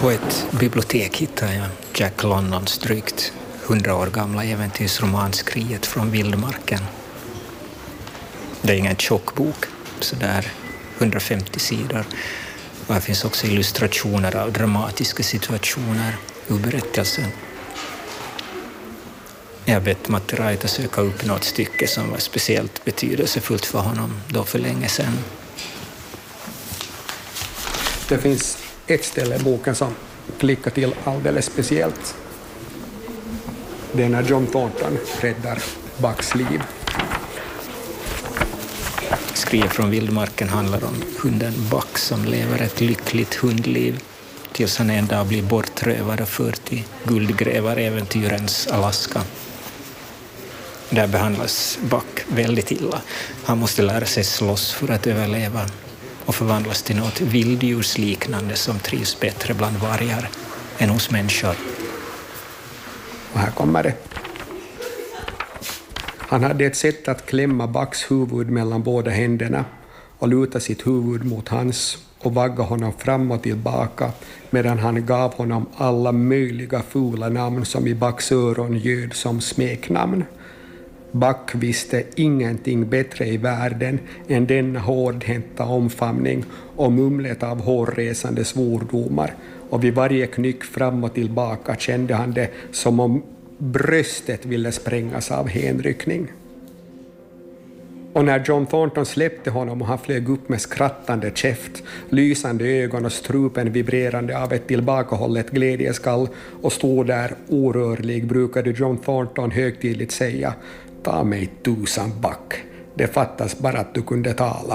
På ett bibliotek hittade jag Jack Londons drygt 100 år gamla äventyrsroman Skriet från vildmarken. Det är ingen tjock bok, så där 150 sidor. Och här finns också illustrationer av dramatiska situationer ur berättelsen. Jag har bett Matti Raita söka upp något stycke som var speciellt betydelsefullt för honom då för länge sedan. Det finns ett ställe i boken som klickar till alldeles speciellt. Det är när John Thornton räddar Bucks liv. Skriet från vildmarken handlar om hunden Buck som lever ett lyckligt hundliv tills han en dag blir bortrövad och förd till guldgrävaräventyrens Alaska. Där behandlas Buck väldigt illa. Han måste lära sig slåss för att överleva och förvandlas till något vilddjursliknande som trivs bättre bland vargar än hos människor. Och här kommer det. Han hade ett sätt att klämma Bucks huvud mellan båda händerna och luta sitt huvud mot hans och vagga honom fram och tillbaka medan han gav honom alla möjliga fula namn som i Bucks öron ljöd som smeknamn. Buck visste ingenting bättre i världen än denna hårdhänta omfamning och mumlet av hårresande svordomar, och vid varje knyck fram och tillbaka kände han det som om bröstet ville sprängas av hänryckning. Och när John Thornton släppte honom och han flög upp med skrattande käft, lysande ögon och strupen vibrerande av ett tillbakahållet glädjeskall och stod där orörlig, brukade John Thornton högtidligt säga: "Ta mig tusan Buck, det fattas bara att du kunde tala."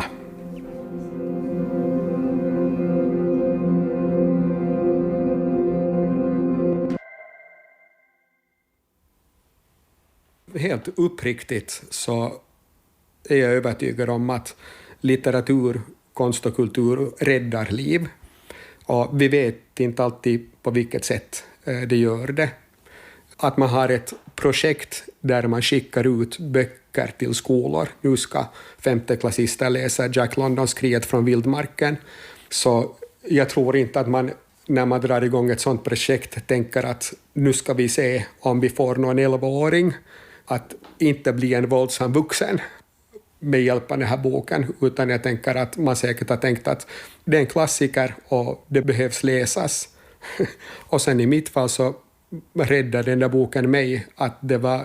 Helt uppriktigt så är jag övertygad om att litteratur, konst och kultur räddar liv. Och vi vet inte alltid på vilket sätt det gör det. Att man har ett projekt där man skickar ut böcker till skolor. Nu ska femteklassister läsa Jack Londons Skriet från vildmarken. Så jag tror inte att man, när man drar igång ett sådant projekt, tänker att nu ska vi se om vi får någon 11-åring att inte bli en våldsam vuxen med hjälp av den här boken, utan jag tänker att man säkert har tänkt att det är en klassiker och det behövs läsas. Och sen i mitt fall så räddar den där boken mig, att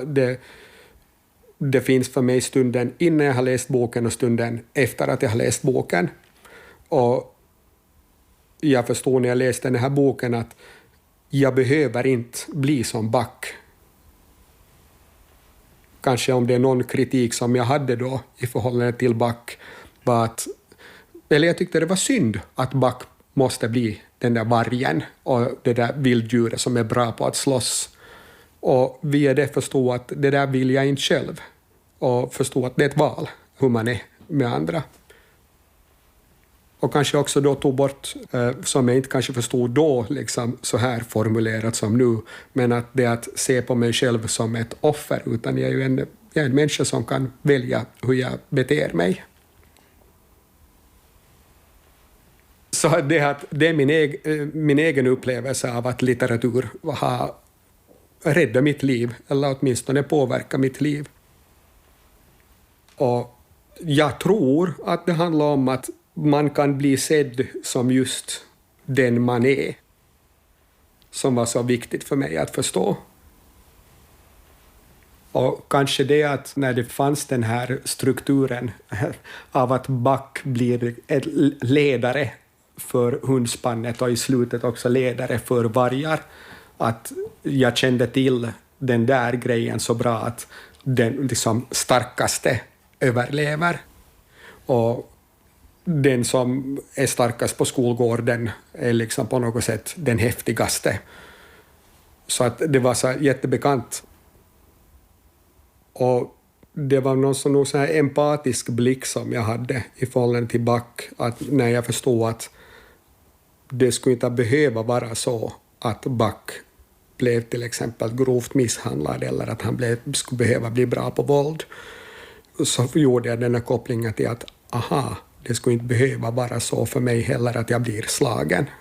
det finns för mig stunden innan jag har läst boken och stunden efter att jag har läst boken. Och jag förstod när jag läste den här boken att jag behöver inte bli som Buck. Kanske om det är någon kritik som jag hade då i förhållande till Buck var att, eller jag tyckte det var synd att Buck måste bli den där vargen och det där vilddjuret som är bra på att slåss. Och via det förstå att det där vill jag inte själv. Och förstå att det är ett val hur man är med andra. Och kanske också då tog bort, som jag inte kanske förstod då, liksom så här formulerat som nu, men att det är att se på mig själv som ett offer, utan jag är en människa som kan välja hur jag beter mig. Så det är min egen upplevelse av att litteratur har räddat mitt liv, eller åtminstone påverkat mitt liv. Och jag tror att det handlar om att man kan bli sedd som just den man är, som var så viktigt för mig att förstå. Och kanske det att när det fanns den här strukturen av att Buck blir ett ledare för hundspannet och i slutet också ledare för vargar, att jag kände till den där grejen så bra att den liksom starkaste överlever. Och den som är starkast på skolgården är liksom på något sätt den häftigaste. Så att det var så jättebekant. Och det var någon sån här empatisk blick som jag hade i förhållande till Buck, att när jag förstod att det skulle inte behöva vara så att Buck blev till exempel grovt misshandlad eller att han skulle behöva bli bra på våld, så gjorde jag den här kopplingen till att det skulle inte behöva vara så för mig heller att jag blir slagen.